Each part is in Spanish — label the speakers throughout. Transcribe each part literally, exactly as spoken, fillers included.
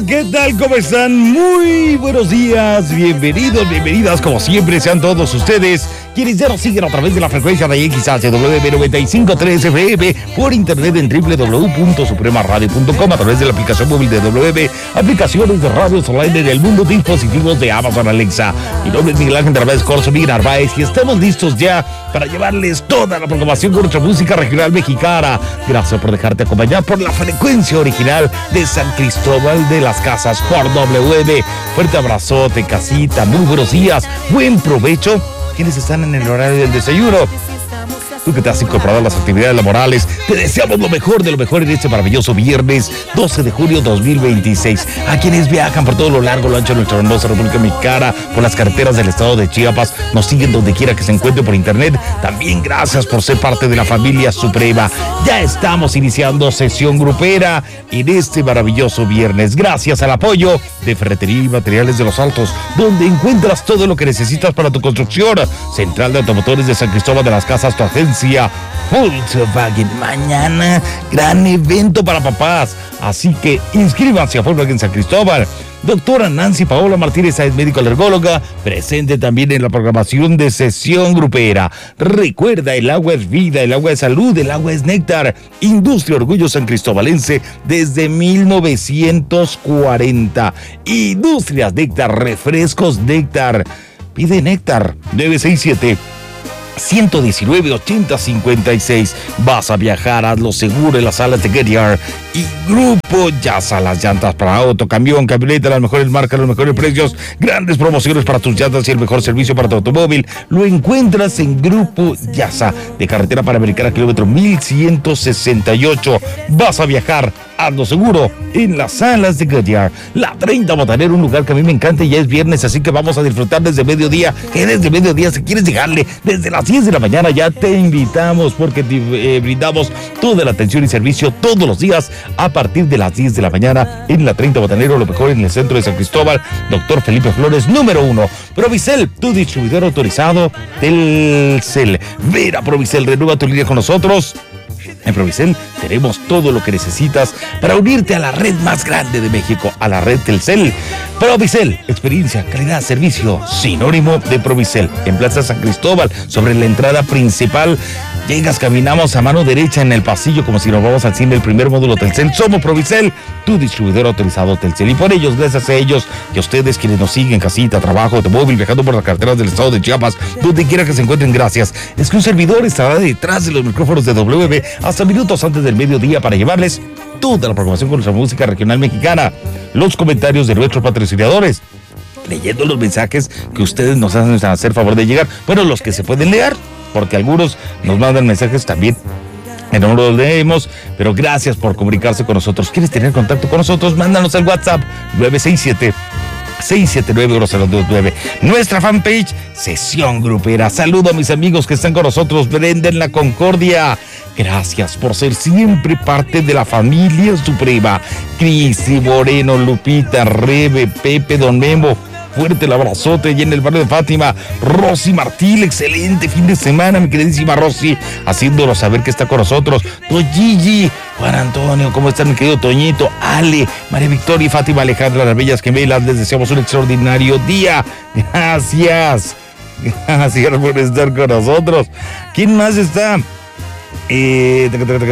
Speaker 1: ¿qué tal? ¿Cómo están? Muy buenos días, bienvenidos, bienvenidas, como siempre, sean todos ustedes quienes ya nos siguen a través de la frecuencia de X H W noventa y cinco punto tres F M, por internet en doble u doble u doble u punto suprema radio punto com, a través de la aplicación móvil de W M, aplicaciones de radios online en el mundo, dispositivos de Amazon Alexa. Mi nombre es Miguel Ángel Narváez Corzo, Miguel Narváez, y estamos listos ya para llevarles toda la programación con nuestra música regional mexicana. Gracias por dejarte acompañar por la frecuencia original de San Cristóbal de las Casas por W M. Fuerte abrazote, casita, muy buenos días, buen provecho. Quienes están en el horario del desayuno, tú que te has incorporado a las actividades laborales, te deseamos lo mejor de lo mejor en este maravilloso viernes doce de julio dos mil veintiséis. A quienes viajan por todo lo largo, lo ancho de nuestra hermosa República Mexicana, por las carreteras del estado de Chiapas, nos siguen donde quiera que se encuentre por internet, también gracias por ser parte de la familia Suprema. Ya estamos iniciando sesión grupera en este maravilloso viernes, gracias al apoyo de Ferretería y Materiales de los Altos, donde encuentras todo lo que necesitas para tu construcción. Central de Automotores de San Cristóbal de las Casas, tu agencia Volkswagen. Mañana, gran evento para papás, así que inscríbanse a Volkswagen San Cristóbal. Doctora Nancy Paola Martínez, es médico alergóloga, presente también en la programación de sesión grupera. Recuerda, el agua es vida, el agua es salud, el agua es néctar. Industria Orgullo San Cristóbalense desde mil novecientos cuarenta. Industrias Néctar, refrescos Néctar. Pide Néctar, nueve seis siete, uno uno nueve, ocho cero cinco seis. Vas a viajar, hazlo seguro en las salas de Goodyear y Grupo Yasa, las llantas para auto, camión, camioneta, las mejores marcas, los mejores precios, grandes promociones para tus llantas y el mejor servicio para tu automóvil. Lo encuentras en Grupo Yasa, de carretera panamericana, kilómetro mil ciento sesenta y ocho. Vas a viajar, hazlo seguro en las salas de Goodyear. La treinta Botanera, un lugar que a mí me encanta, y ya es viernes, así que vamos a disfrutar desde mediodía. Que desde mediodía, si quieres llegarle desde las diez de la mañana, ya te invitamos, porque te eh, brindamos toda la atención y servicio todos los días a partir de las diez de la mañana en la treinta Botanero, lo mejor en el centro de San Cristóbal. Doctor Felipe Flores, número uno. Provicel, tu distribuidor autorizado Telcel. Ven a Provicel, renueva tu línea con nosotros. En Provicel tenemos todo lo que necesitas para unirte a la red más grande de México, a la red Telcel. Provicel, experiencia, calidad, servicio, sinónimo de Provicel. En Plaza San Cristóbal, sobre la entrada principal, llegas, caminamos a mano derecha en el pasillo como si nos vamos al cine, el primer módulo Telcel. Somos Provicel, tu distribuidor autorizado Telcel. Y por ellos, gracias a ellos y a ustedes quienes nos siguen, casita, trabajo, automóvil, viajando por las carreteras del estado de Chiapas, donde quiera que se encuentren, gracias. Es que un servidor estará detrás de los micrófonos de W M hasta minutos antes del mediodía para llevarles toda la programación con nuestra música regional mexicana, los comentarios de nuestros patrocinadores, leyendo los mensajes que ustedes nos hacen hacer favor de llegar, bueno, los que se pueden leer, porque algunos nos mandan mensajes también que no los leemos, pero gracias por comunicarse con nosotros. ¿Quieres tener contacto con nosotros? Mándanos al WhatsApp nueve seis siete, seis siete nueve, uno cero dos nueve. Nuestra fanpage, Sesión Grupera. Saludo a mis amigos que están con nosotros. Brenda en la Concordia, gracias por ser siempre parte de la familia Suprema. Cristi Moreno, Lupita, Rebe, Pepe, Don Memo, fuerte el abrazote. Y en el barrio de Fátima, Rosy Martín, excelente fin de semana, mi queridísima Rosy, haciéndolo saber que está con nosotros. Gigi, Juan Antonio, ¿cómo están, mi querido Toñito? Ale, María Victoria y Fátima Alejandra, las bellas gemelas, les deseamos un extraordinario día. Gracias, gracias por estar con nosotros. ¿Quién más está? Eh,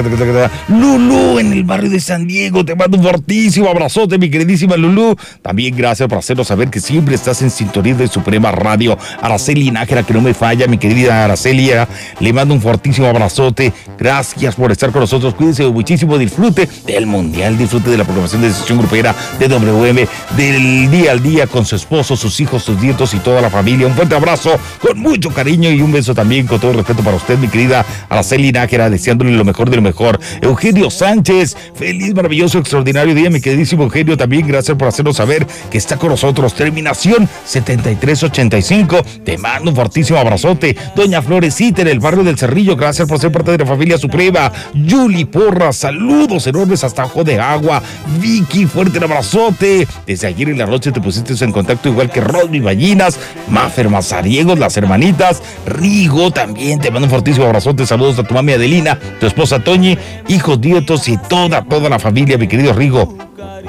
Speaker 1: Lulú en el barrio de San Diego, te mando un fortísimo abrazote, mi queridísima Lulú. También gracias por hacernos saber que siempre estás en sintonía de Suprema Radio. Araceli Nájera, que no me falla, mi querida Aracelia, le mando un fortísimo abrazote. Gracias por estar con nosotros, cuídense muchísimo, disfrute del Mundial, disfrute de la programación de Sesión Grupera de W M, del día al día con su esposo, sus hijos, sus nietos y toda la familia. Un fuerte abrazo con mucho cariño y un beso también con todo el respeto para usted, mi querida Araceli Nájera, deseándole lo mejor de lo mejor. Eugenio Sánchez, feliz, maravilloso, extraordinario día, mi queridísimo Eugenio, también gracias por hacernos saber que está con nosotros. Terminación setenta y tres ochenta y cinco, te mando un fortísimo abrazote. Doña Florecita en el barrio del Cerrillo, gracias por ser parte de la familia Suprema. Yuli Porra, saludos enormes hasta Ojo de Agua. Vicky, fuerte el abrazote. Desde ayer en la noche te pusiste en contacto, igual que Rosmy Ballinas, Mafer Mazariegos, las hermanitas. Rigo también, te mando un fortísimo abrazote. Saludos a tu mami Adelina, tu esposa Toñi, hijos, nietos y toda, toda la familia, mi querido Rigo.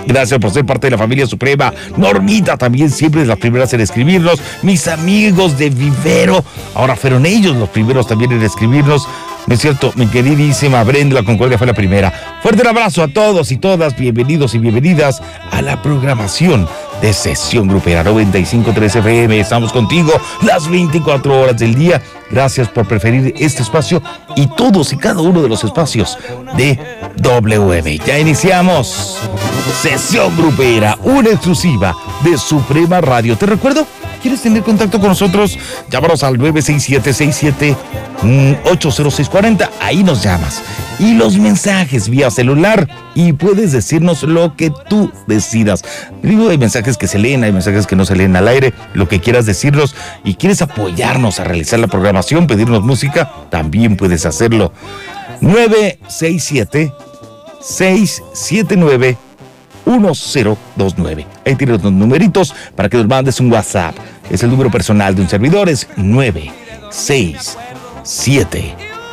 Speaker 1: Gracias por ser parte de la familia Suprema. Normita también siempre es la primera en escribirnos. Mis amigos de Vivero, ahora fueron ellos los primeros también en escribirnos. No es cierto, mi queridísima Brenda La Concordia fue la primera. Fuerte abrazo a todos y todas, bienvenidos y bienvenidas a la programación de Sesión Grupera noventa y cinco punto tres F M. Estamos contigo las veinticuatro horas del día. Gracias por preferir este espacio y todos y cada uno de los espacios de W M. Ya iniciamos Sesión Grupera, una exclusiva de Suprema Radio. Te recuerdo, ¿quieres tener contacto con nosotros? Llámanos al nueve seis siete, seis siete ocho cero seis cuatro cero. Ahí nos llamas. Y los mensajes vía celular. Y puedes decirnos lo que tú decidas. Digo, hay mensajes que se leen, hay mensajes que no se leen al aire. Lo que quieras decirnos. Y quieres apoyarnos a realizar la programación, pedirnos música, también puedes hacerlo. nueve seis siete, seis siete nueve, uno cero dos nueve. Ahí tienes los numeritos para que nos mandes un WhatsApp. Es el número personal de un servidor. Es nueve seis siete,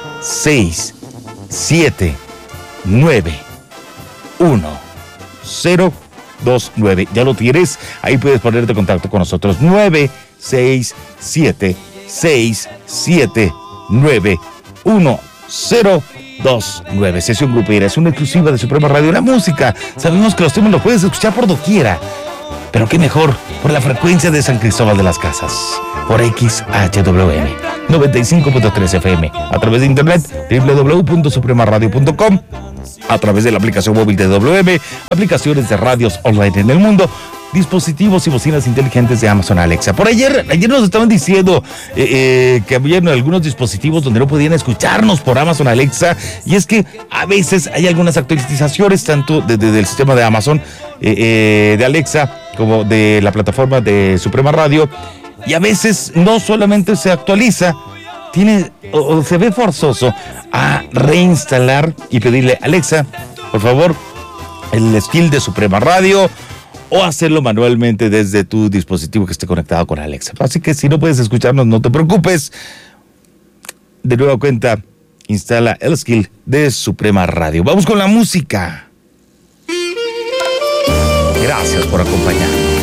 Speaker 1: seis siete nueve, uno cero dos nueve. Ya lo tienes. Ahí puedes ponerte en contacto con nosotros. nueve seis siete, seis siete nueve, uno cero dos nueve. Sesión Grupera es una exclusiva de Suprema Radio. La música, sabemos que los temas los puedes escuchar por doquiera, pero qué mejor por la frecuencia de San Cristóbal de las Casas, por X H W M noventa y cinco punto tres F M, a través de internet doble u doble u doble u punto suprema radio punto com, a través de la aplicación móvil de W M, aplicaciones de radios online en el mundo, dispositivos y bocinas inteligentes de Amazon Alexa. Por ayer, ayer nos estaban diciendo eh, eh, que había algunos dispositivos donde no podían escucharnos por Amazon Alexa, y es que a veces hay algunas actualizaciones tanto de, de, del sistema de Amazon, eh, eh, de Alexa, como de la plataforma de Suprema Radio, y a veces no solamente se actualiza, tiene o, o se ve forzoso a reinstalar y pedirle: Alexa, por favor, el skill de Suprema Radio, o hacerlo manualmente desde tu dispositivo que esté conectado con Alexa. Así que si no puedes escucharnos, no te preocupes. De nueva cuenta, instala el skill de Suprema Radio. Vamos con la música. Gracias por acompañarnos.